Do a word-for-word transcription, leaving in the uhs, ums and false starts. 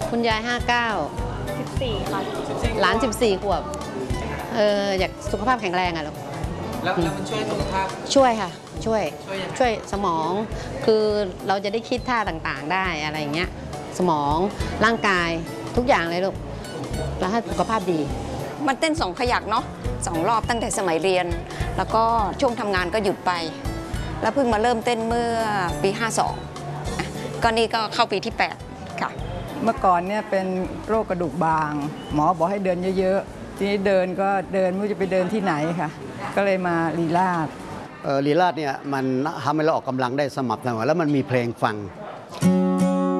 คุณยายห้าเก้าสิบสี่ค่ะหลานสิบสี่ขวบเอออยากสุขภาพแข็งแรงอะลูกแล้วแล้วมันช่วยสุขภาพช่วยค่ะ ช่วยช่วยยังไงช่วยสมองคือเราจะได้คิดท่าต่างๆได้อะไรอย่างเงี้ยสมองร่างกายทุกอย่างเลยลูกแล้วให้สุขภาพดีมันเต้นสองขยักเนาะสองรอบตั้งแต่สมัยเรียน แล้วก็ช่วงทำงานก็หยุดไป แล้วเพิ่งมาเริ่มเต้นเมื่อปีห้าสองอ่ะก็นี่ก็เข้าปีที่แปดค่ะเมื่อก่อนเนี่ยเป็นโรคกระดูกบาง หมอบอกให้เดินเยอะๆ ทีนี้เดินก็เดินไม่รู้จะไปเดินที่ไหนค่ะ ก็เลยมาลีลาศเอ่อลีลาศเนี่ยมันทำให้เราออกกำลังได้สม่ำเสมอแล้วมันมีเพลงฟัง